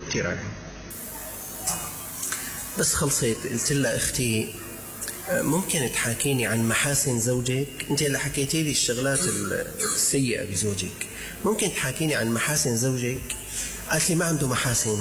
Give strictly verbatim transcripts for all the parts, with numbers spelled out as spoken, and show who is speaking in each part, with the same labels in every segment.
Speaker 1: كتير عليهم. بس خلصت قلت لها اختي ممكن تحاكيني عن محاسن زوجك؟ انت اللي حكيتي لي الشغلات السيئة بزوجك، ممكن تحاكيني عن محاسن زوجك؟ قالت لي ما عنده محاسن.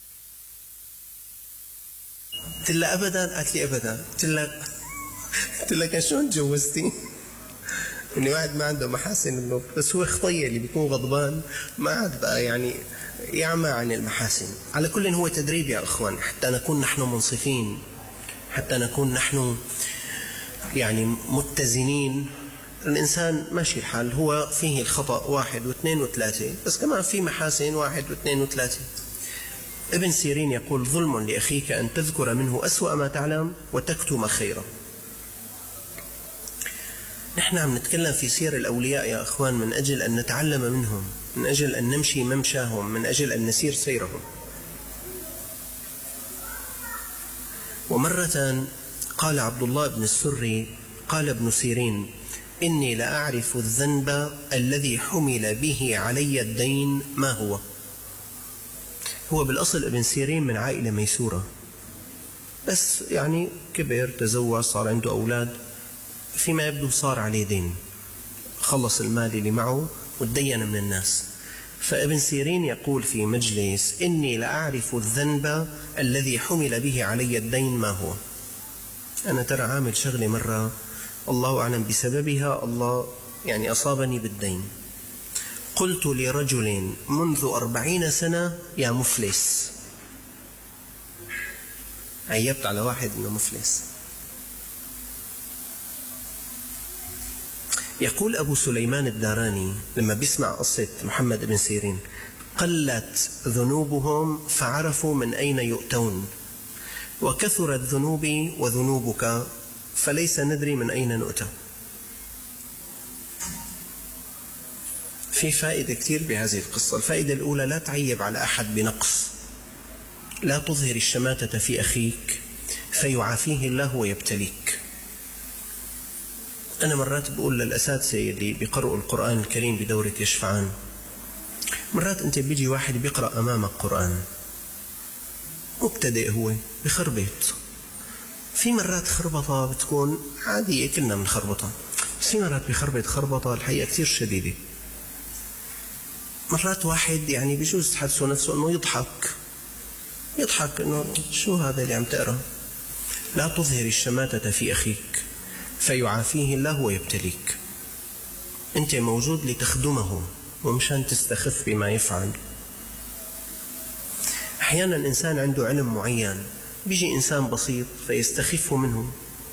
Speaker 1: قلت لها ابدا؟ قالت لي ابدا. قلت لها قلت لها شلون تجوزتي؟ اني واحد ما عنده محاسن، انه بس هو خطيه اللي بيكون غضبان ما عاد بقى يعني يعمى عن المحاسن. على كل هو تدريب يا اخوان حتى نكون نحن منصفين، حتى نكون نحن يعني متزنين. الانسان ماشي الحال، هو فيه الخطأ واحد واثنين وثلاثة، بس كمان في محاسن واحد واثنين وثلاثة. ابن سيرين يقول ظلم لأخيك أن تذكر منه أسوأ ما تعلم وتكتم خيره. نحن عم نتكلم في سير الأولياء يا أخوان من أجل أن نتعلم منهم، من أجل أن نمشي ممشاهم، من أجل أن نسير سيرهم. ومرة قال عبد الله بن السري قال ابن سيرين إني لأعرف الذنب الذي حمل به علي الدين ما هو. هو بالأصل ابن سيرين من عائلة ميسورة، بس يعني كبر تزوج صار عنده أولاد، فيما يبدو صار عليه دين، خلص المال اللي معه وتدين من الناس. فابن سيرين يقول في مجلس إني لأعرف الذنب الذي حمل به علي الدين ما هو. أنا ترى عامل شغلة مرة الله أعلم بسببها الله يعني أصابني بالدين. قلت لرجل منذ أربعين سنة يا مفلس. عيبت على واحد إنه مفلس. يقول أبو سليمان الداراني لما بيسمع قصة محمد بن سيرين قلت ذنوبهم فعرفوا من أين يؤتون، وكثرت ذنوبي وذنوبك فليس ندري من أين نؤتى. في فائدة كثير بهذه القصة. الفائدة الأولى لا تعيب على أحد بنقص، لا تظهر الشماتة في أخيك فيعافيه الله ويبتليك. أنا مرات بقول للأساتذة اللي بيقرأوا القرآن الكريم بدورة يشفعان، مرات أنت بيجي واحد بيقرأ أمامك قرآن مبتدئ، هو بخربط، في مرات خربطة بتكون عادية كلنا من خربطة، بس في مرات بخربط خربطة الحقيقة كثير شديدة. مرات واحد يعني بيجوز تحسه نفسه أنه يضحك يضحك أنه شو هذا اللي عم تقرأ. لا تظهر الشماتة في أخيك فيعافيه الله ويبتليك. أنت موجود لتخدمه ومشان تستخف بما يفعل. أحيانا إنسان عنده علم معين بيجي إنسان بسيط فيستخف منه.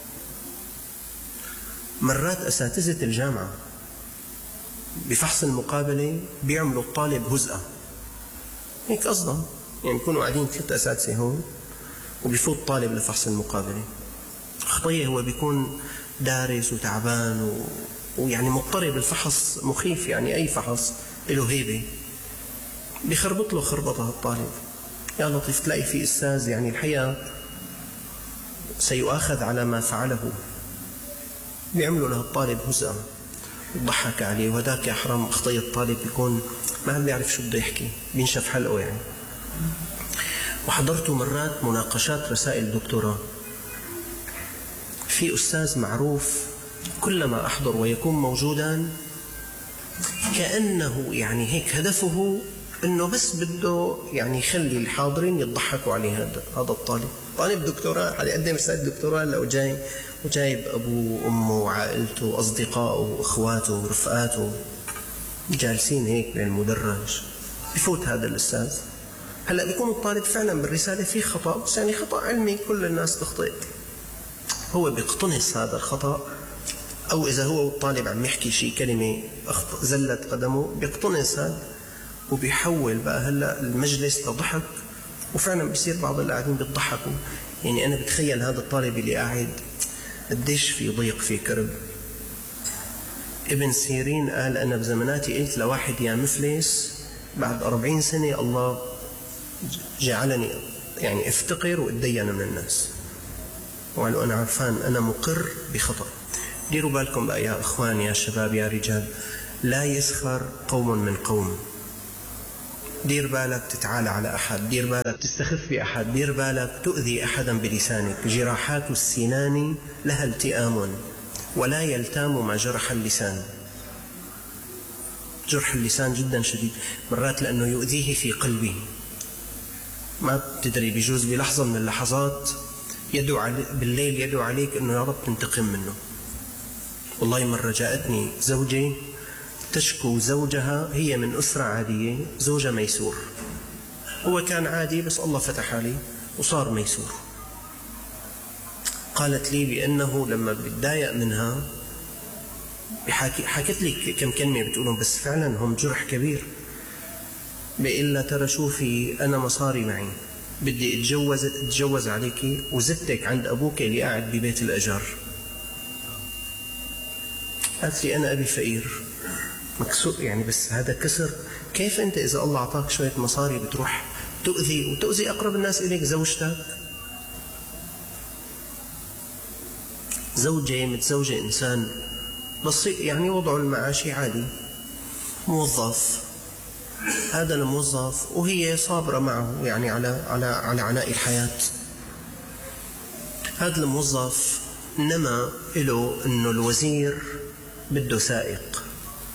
Speaker 1: مرات أساتذة الجامعة بفحص المقابلة بيعملوا الطالب هزأة، هيك قصدا، يعني يكونوا قاعدين ثلاث أساتذة هون وبيفوت طالب لفحص المقابلة. خطية هو بيكون دارس وتعبان و... ويعني مضطرب، الفحص مخيف، يعني أي فحص له هيبة، بيخربط له خربطة الطالب. يا لطيف تلاقي في أستاذ يعني الحقيقة سيؤاخذ على ما فعله، بيعملوا له الطالب هزأة وضحك عليه، وهداك يا حرام خطية الطالب بيكون ما عم بيعرف شو بده يحكي، بينشف حلقه يعني. وحضرت مرات مناقشات رسائل دكتوراه، في أستاذ معروف كلما أحضر ويكون موجودا كأنه يعني هيك هدفه أنه بس بده يعني يخلي الحاضرين يضحكوا عليه. هذا هذا الطالب طالب دكتوراه، على قدم رسالة دكتوراه لو جاي وجايب أبوه وأمه وعائلته وأصدقائه وإخواته ورفقاته جالسين هيك بالمدرج، بفوت هذا الأستاذ. هلأ بيكون الطالب فعلا بالرسالة فيه خطأ، بس يعني خطأ علمي كل الناس تخطئ، هو بيقتنص هذا الخطأ، أو إذا هو الطالب عم يحكي شيء كلمة زلت قدمه بيقتنص هذا وبيحول بقى هلأ المجلس لضحك، وفعلا بيصير بعض اللي قاعدين بيضحكوا. يعني أنا بتخيل هذا الطالب اللي قاعد قديش في ضيق في كرب. ابن سيرين قال أنا بزمناتي قلت لواحد يا مفلس، بعد أربعين سنة الله جعلني يعني افتقر واتدين من الناس، وقالوا أنا عرفان أنا مقر بخطأ. ديروا بالكم بقى يا أخوان يا شباب يا رجال، لا يسخر قوم من قوم، دير بالك تتعالى على أحد، دير بالك تستخف بأحد، دير بالك تؤذي أحدا بلسانك. جراحات السنان لها التئام ولا يلتام ما جرح اللسان. جرح اللسان جدا شديد مرات لأنه يؤذيه في قلبه، ما بتدري، بيجوز بلحظة من اللحظات يدعو علي بالليل يدعو عليك أنه يا رب تنتقم منه. والله مرة جاءتني زوجي تشكو زوجها، هي من أسرة عادية، زوجها ميسور، هو كان عادي بس الله فتح عليه وصار ميسور. قالت لي بأنه لما بتضايق منها بحكي حكت لي كم كلمة بتقولهم بس فعلا هم جرح كبير. بقول لها ترى شوفي أنا مصاري معي، بدي اتجوز اتجوز عليكي وزدتك عند أبوك اللي قاعد ببيت الأجار. قالت لي أنا أبي فقير مكسور يعني، بس هذا كسر. كيف أنت إذا الله أعطاك شوية مصاري بتروح تؤذي وتؤذي أقرب الناس إليك، زوجتك؟ زوجة متزوجة إنسان بسيط يعني وضعه المعاشي عادي، موظف، هذا الموظف وهي صابرة معه يعني على على على عناء الحياة. هذا الموظف نما له إنه الوزير بده سائق،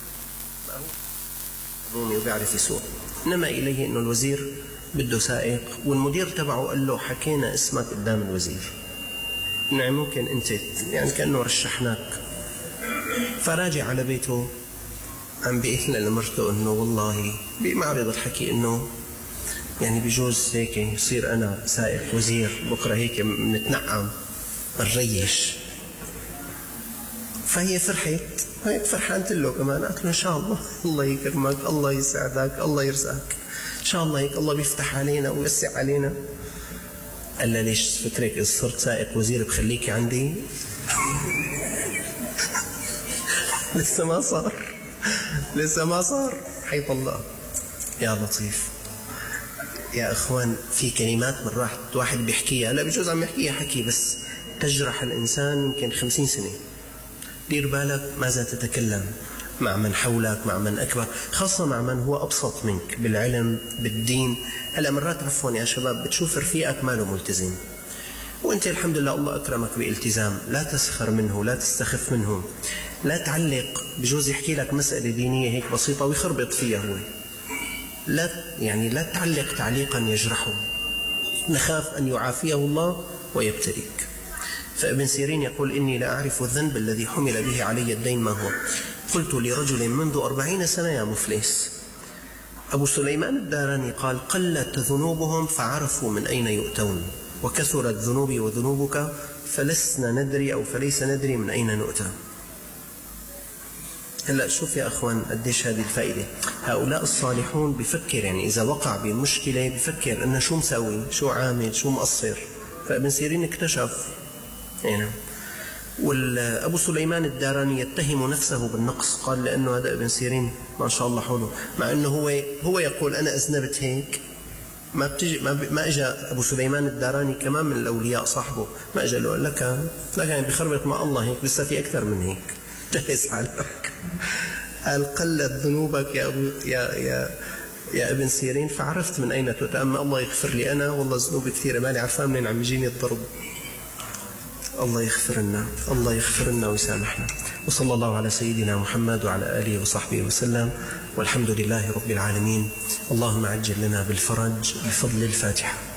Speaker 1: رومي وبيعرف يسوق، نما إليه إنه الوزير بده سائق، والمدير تبعه قال له حكينا اسمك قدام الوزير، يعني ممكن أنت يعني كأنه رشحناك. فراجع على بيته عم بيقول لمرته إنه والله بمعرض الحكي إنه يعني بجوز هيك يصير أنا سائق وزير بكرة، هيك بنتنعم بنريش. فهي فرحت، هيك فرحانت له كمان، قالت له إن شاء الله الله يكرمك، الله يسعدك، الله يرزقك، إن شاء الله هيك الله بيفتح علينا ويوسع علينا. قال له ليش فكرك إذا صرت سائق وزير بخليكي عندي؟ لسه ما صار، لسه ما صار، حيط الله. يا لطيف يا أخوان، في كلمات مرات واحد بيحكيها، لا بجوز عم يحكيها حكي بس تجرح الإنسان يمكن خمسين سنة. دير بالك ماذا تتكلم مع من حولك، مع من أكبر، خاصة مع من هو أبسط منك بالعلم بالدين. هلا مرات عفوا يا شباب بتشوف رفيقك ماله ملتزم وانت الحمد لله الله أكرمك بالالتزام، لا تسخر منه، لا تستخف منه، لا تعلق. بجوز يحكي لك مسألة دينية هيك بسيطة ويخربط فيها هو، لا يعني لا تعلق تعليقا يجرحه، نخاف أن يعافيه الله ويبتليك. فابن سيرين يقول إني لا أعرف الذنب الذي حمل به علي الدين ما هو، قلت لرجل منذ أربعين سنة يا مفلس. أبو سليمان الداراني قال قلت ذنوبهم فعرفوا من أين يؤتون، وكثرت ذنوبي وذنوبك فلسنا ندري أو فليس ندري من أين نؤتى. هلأ شوف يا أخوان قديش هذه الفائدة. هؤلاء الصالحون بفكر يعني إذا وقع بمشكلة بفكر أنه شو مسوي، شو عامل، شو مقصر. فابن سيرين اكتشف يعني. والأبو سليمان الداراني يتهم نفسه بالنقص، قال لأنه هذا ابن سيرين ما شاء الله حوله، مع أنه هو هو يقول أنا أذنبت هيك. ما بتجي ما, ب... ما اجى ابو سليمان الداراني كمان من الاولياء صاحبه، ما اجى له لك لك يعني بخربط مع الله هيك، لسه في اكثر من هيك، جهز حالك. قال قلت ذنوبك يا ابو يا يا يا ابن سيرين فعرفت من اين تتأمل. الله يغفر لي انا والله ذنوبي كثيره، مالي عرفان منين عم يجيني الضرب. الله يغفر لنا، الله يغفر لنا ويسامحنا. وصلى الله على سيدنا محمد وعلى آله وصحبه وسلم، والحمد لله رب العالمين. اللهم عجل لنا بالفرج بفضل الفاتحة.